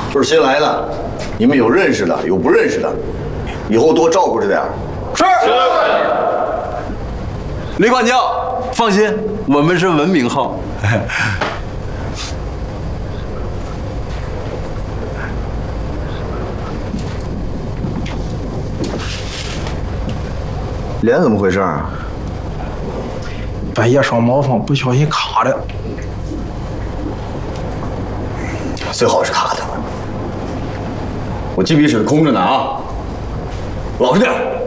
都是新来的，你们有认识的，有不认识的，以后多照顾着点。 是。李管教，放心，我们是文明号。 脸怎么回事啊？ 半夜上毛峰，不小心卡的。 最好是卡的。我记笔室空着呢啊，老实点。